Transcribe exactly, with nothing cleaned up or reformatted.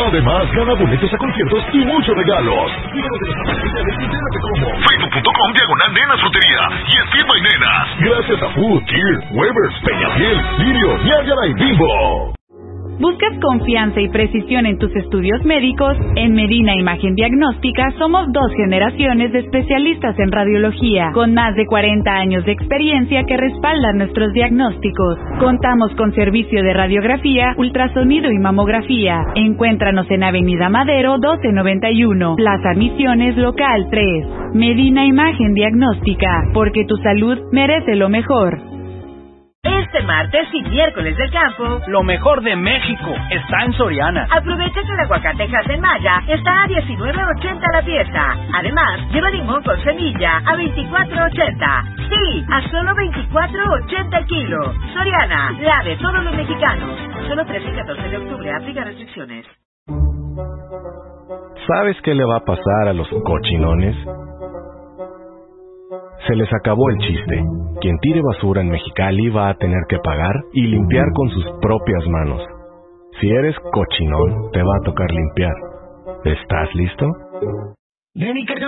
Además, gana boletos a conciertos y muchos regalos. Facebook.com diagonal Nenas Frutería y en Tienda y Nenas. Gracias a Food, Kier, Weber's, Peñafiel, Lirio, Niágara y Bimbo. ¿Buscas confianza y precisión en tus estudios médicos? En Medina Imagen Diagnóstica somos dos generaciones de especialistas en radiología, con más de cuarenta años de experiencia que respaldan nuestros diagnósticos. Contamos con servicio de radiografía, ultrasonido y mamografía. Encuéntranos en Avenida Madero doce noventa y uno, Plaza Misiones, local tres. Medina Imagen Diagnóstica, porque tu salud merece lo mejor. Este martes y miércoles del campo, lo mejor de México está en Soriana. Aprovecha que el aguacatejas en Maya está a diecinueve ochenta la pieza. Además, lleva limón con semilla a veinticuatro ochenta. Sí, a solo veinticuatro ochenta el kilo. Soriana, la de todos los mexicanos. Solo trece y catorce de octubre, aplica restricciones. ¿Sabes qué le va a pasar a los cochinones? Se les acabó el chiste. Quien tire basura en Mexicali va a tener que pagar y limpiar con sus propias manos. Si eres cochinón, te va a tocar limpiar. ¿Estás listo?